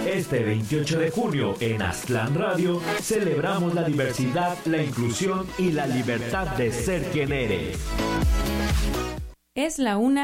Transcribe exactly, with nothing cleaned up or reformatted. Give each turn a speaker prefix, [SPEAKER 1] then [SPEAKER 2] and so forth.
[SPEAKER 1] Este veintiocho de junio en Aztlán Radio celebramos la diversidad, la inclusión y la libertad de ser quien eres.
[SPEAKER 2] Es la una